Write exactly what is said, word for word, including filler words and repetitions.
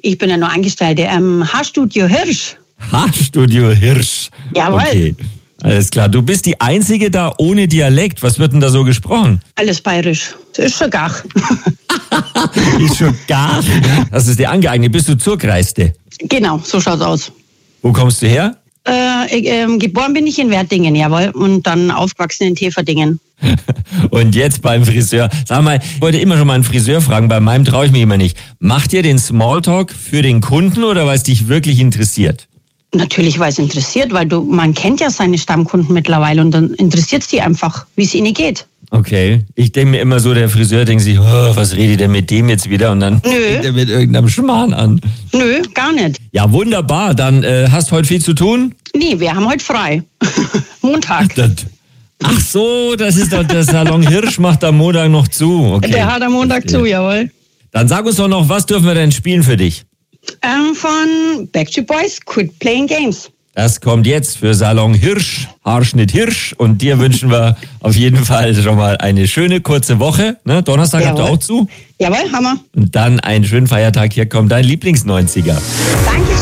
ich bin ja noch Angestellte am Haarstudio Hirsch. Haarstudio Hirsch. Jawohl. Okay, alles klar. Du bist die Einzige da ohne Dialekt. Was wird denn da so gesprochen? Alles bayerisch. Das ist schon gar. Ist schon gar. Das ist dir angeeignet. Bist du Zurkreiste? Genau, so schaut's aus. Wo kommst du her? Äh, ich, ähm, geboren bin ich in Wertingen, jawohl. Und dann aufgewachsen in Teverdingen. Und jetzt beim Friseur. Sag mal, ich wollte immer schon mal einen Friseur fragen. Bei meinem traue ich mich immer nicht. Macht ihr den Smalltalk für den Kunden oder weil es dich wirklich interessiert? Natürlich, weil es interessiert, weil du, man kennt ja seine Stammkunden mittlerweile und dann interessiert es die einfach, wie es ihnen geht. Okay, ich denke mir immer so, der Friseur denkt sich, oh, was redet der mit dem jetzt wieder? Und dann fängt er mit irgendeinem Schmarrn an. Nö, gar nicht. Ja, wunderbar. Dann äh, hast du heute viel zu tun? Nee, wir haben heute frei. Montag. Das, ach so, das ist doch der Salon Hirsch, macht am Montag noch zu. Okay. Der hat am Montag Verstehe. zu, jawohl. Dann sag uns doch noch, was dürfen wir denn spielen für dich? Ähm, von Backstreet Boys, Quit Playing Games. Das kommt jetzt für Salon Hirsch, Haarschnitt Hirsch. Und dir wünschen wir auf jeden Fall schon mal eine schöne kurze Woche. Ne? Donnerstag habt ihr auch zu. Jawohl, Hammer. Und dann einen schönen Feiertag. Hier kommt dein Lieblings-neunziger. Dankeschön.